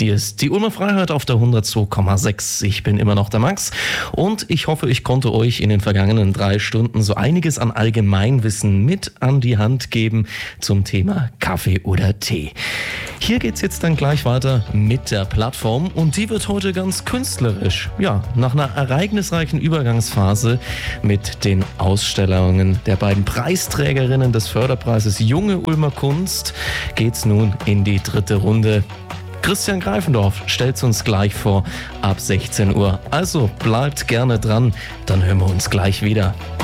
Die ist die Ulmer Freiheit auf der 102,6. Ich bin immer noch der Max und ich hoffe, ich konnte euch in den vergangenen 3 Stunden so einiges an Allgemeinwissen mit an die Hand geben zum Thema Kaffee oder Tee. Hier geht's jetzt dann gleich weiter mit der Plattform und die wird heute ganz künstlerisch. Ja, nach einer ereignisreichen Übergangsphase mit den Ausstellungen der beiden Preisträgerinnen des Förderpreises Junge Ulmer Kunst geht's nun in die 3. Runde. Christian Greifendorf stellt's uns gleich vor ab 16 Uhr. Also bleibt gerne dran, dann hören wir uns gleich wieder.